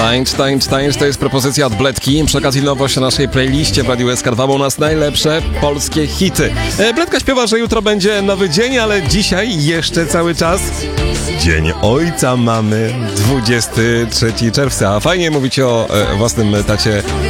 Tańcz, to jest propozycja od Bledki. Przy okazji nowość na naszej playliście w Radiu SK2, bo u nas najlepsze polskie hity. Bledka śpiewa, że jutro będzie nowy dzień, ale dzisiaj jeszcze cały czas Dzień Ojca mamy, 23 czerwca. Fajnie mówić o własnym tacie